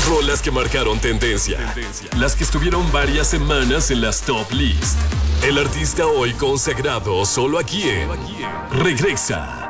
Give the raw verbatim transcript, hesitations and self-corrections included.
Rolas que marcaron tendencia. Las que estuvieron varias semanas en las top list. El artista hoy consagrado solo aquí en Regresa.